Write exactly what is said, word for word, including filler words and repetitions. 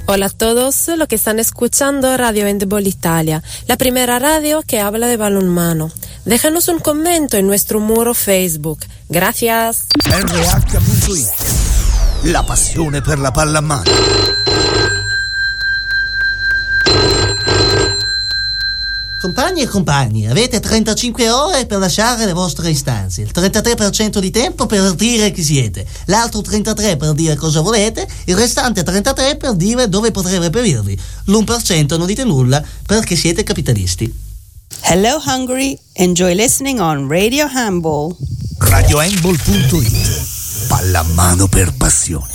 Hola a todos los que están escuchando Radio Handball Italia, la primera radio que habla de balonmano. Déjanos un comentario en nuestro muro Facebook. Gracias. R H punto it, la passione per la pallamano. Compagni e compagni, avete trentacinque ore per lasciare le vostre istanze, il trentatré per cento di tempo per dire chi siete, l'altro trentatré per dire cosa volete, il restante trentatré per dire dove potrei reperirvi, l'uno per cento non dite nulla perché siete capitalisti. Hello Hungary, enjoy listening on Radio Handball. Radio Handball punto it, pallamano per passione.